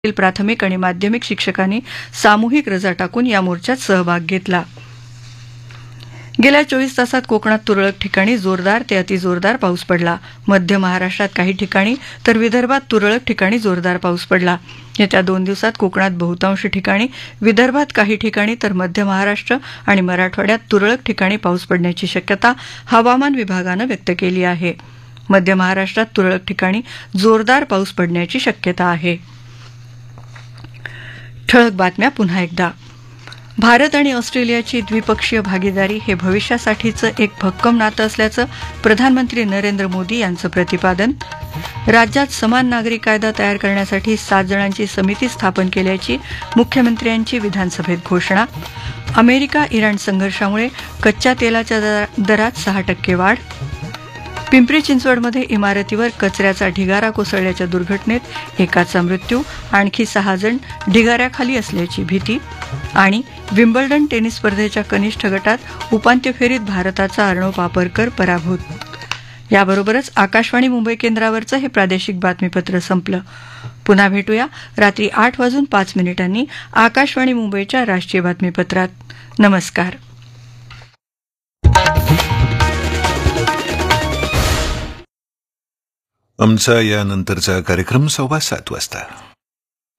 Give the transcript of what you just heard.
प्राथमिक आणि माध्यमिक शिक्षकांनी सामूहिक रजा टाकून या मोर्चात सहभाग घेतला. गेल्या 24 तासात कोकणात तुरळक ठिकाणी जोरदार ते अतिजोरदार पाऊस पडला. मध्य महाराष्ट्रात काही ठिकाणी तर विदर्भात तुरळक ठिकाणी जोरदार पाऊस पडला. येत्या 2 दिवसात कोकणात बहुतांश ठिकाणी, विदर्भात काही ठिकाणी तर मध्य महाराष्ट्र आणि मराठवाड्यात तुरळक ठिकाणी पाऊस पडण्याची शक्यता हवामान विभागानं व्यक्त केली आहे. मध्य महाराष्ट्रात तुरळक ठिकाणी जोरदार पाऊस पडण्याची शक्यता आहे. ठळक बातम्या पुन्हा एकदा. भारत आणि ऑस्ट्रेलियाची द्विपक्षीय भागीदारी हे भविष्यासाठीचं एक भक्कम नातं असल्याचं प्रधानमंत्री नरेंद्र मोदी यांचं प्रतिपादन. राज्यात समान नागरी कायदा तयार करण्यासाठी 7 जणांची समिती स्थापन केल्याची मुख्यमंत्र्यांची विधानसभेत घोषणा. अमेरिका इराण संघर्षामुळे कच्च्या तेलाच्या दरात 6% वाढ. पिंपरी चिंचवडमध्ये इमारतीवर कचऱ्याचा ढिगारा कोसळल्याच्या दुर्घटनेत एकाचा मृत्यू, आणखी 6 जण ढिगाऱ्याखाली असल्याची भीती. आणि विम्बल्डन टेनिस स्पर्धेच्या कनिष्ठ गटात उपांत्य फेरीत भारताचा अर्णव पापरकर पराभूत. याबरोबरच आकाशवाणी मुंबई केंद्रावरचं हे प्रादेशिक बातमीपत्र संपलं. पुन्हा भेटूया रात्री 8:05 आकाशवाणी मुंबईच्या राष्ट्रीय बातमीपत्रात. नमस्कार. आमचा यानंतरचा कार्यक्रम 7:15 वाजता.